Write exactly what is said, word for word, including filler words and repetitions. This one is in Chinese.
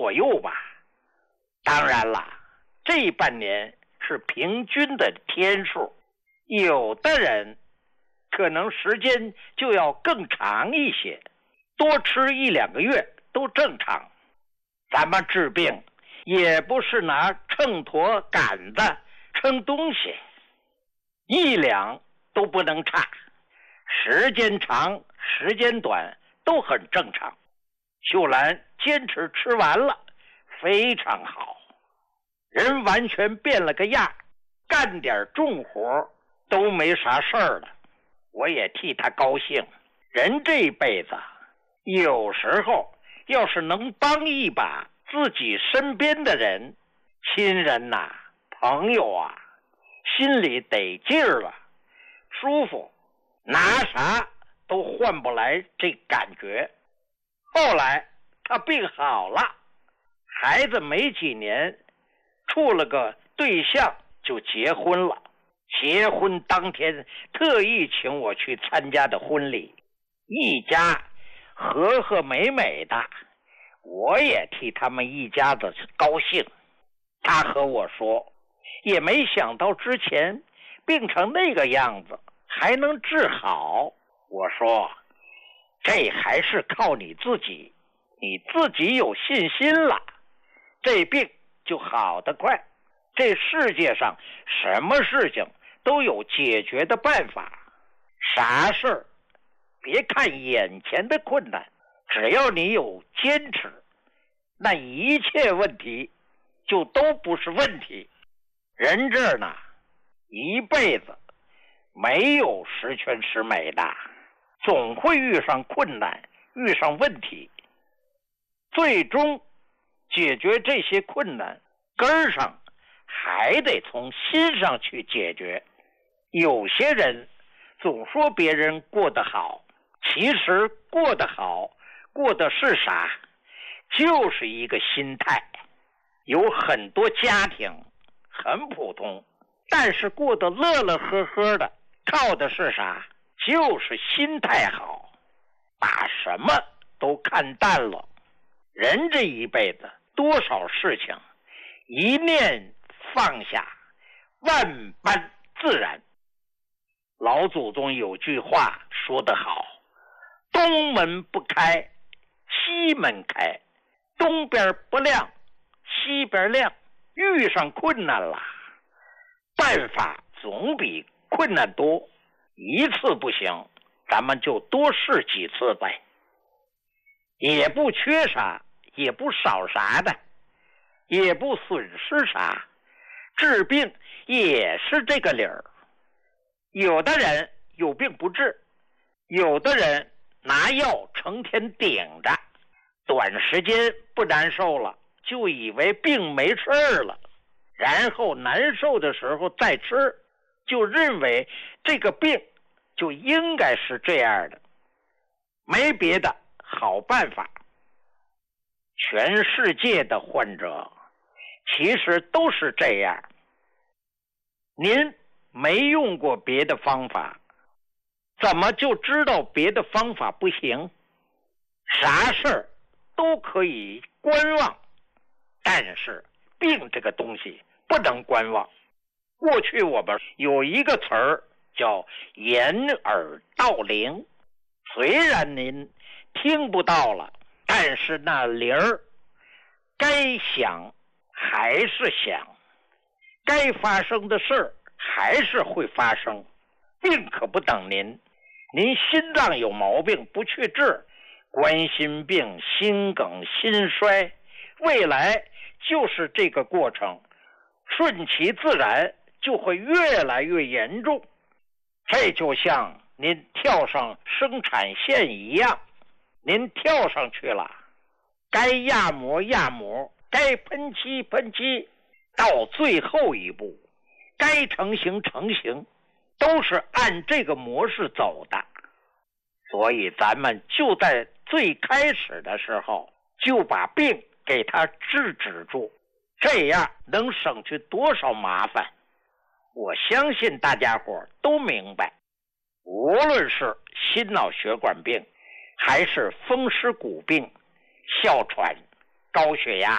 左右吧。当然了，这半年是平均的天数，有的人可能时间就要更长一些，多吃一两个月都正常。咱们治病也不是拿秤砣杆子称东西，一两都不能差，时间长时间短都很正常。秀兰坚持吃完了，非常好，人完全变了个样，干点重活都没啥事儿了。我也替他高兴，人这一辈子有时候要是能帮一把自己身边的人，亲人呐、啊、朋友啊，心里得劲儿了，舒服，拿啥都换不来这感觉。后来他病好了，孩子没几年处了个对象就结婚了。结婚当天特意请我去参加的婚礼，一家和和美美的，我也替他们一家子高兴。他和我说，也没想到之前病成那个样子还能治好。我说，这还是靠你自己，你自己有信心了，这病就好得快。这世界上什么事情都有解决的办法，啥事儿别看眼前的困难，只要你有坚持，那一切问题就都不是问题。人这儿呢，一辈子没有十全十美的，总会遇上困难，遇上问题。最终解决这些困难，根儿上还得从心上去解决。有些人总说别人过得好，其实过得好，过的是啥？就是一个心态。有很多家庭很普通，但是过得乐乐呵呵的，靠的是啥？就是心态好，把什么都看淡了。人这一辈子多少事情，一念放下，万般自然。老祖宗有句话说得好，东门不开，西门开，东边不亮，西边亮。遇上困难了，办法总比困难多，一次不行，咱们就多试几次呗。也不缺啥，也不少啥的，也不损失啥，治病也是这个理儿。有的人有病不治，有的人拿药成天顶着，短时间不难受了，就以为病没事儿了，然后难受的时候再吃，就认为这个病就应该是这样的，没别的好办法。全世界的患者其实都是这样。您没用过别的方法，怎么就知道别的方法不行？啥事儿都可以观望，但是病这个东西不能观望。过去我们有一个词儿叫掩耳盗铃，虽然您听不到了，但是那铃儿该响还是响，该发生的事儿还是会发生。病可不等您，您心脏有毛病不去治，冠心病、心梗、心衰，未来就是这个过程，顺其自然就会越来越严重。这就像您跳上生产线一样，您跳上去了，该压模压模，该喷漆喷漆，到最后一步该成型成型，都是按这个模式走的。所以咱们就在最开始的时候就把病给它制止住，这样能省去多少麻烦。我相信大家伙都明白，无论是心脑血管病还是风湿骨病、哮喘、高血压，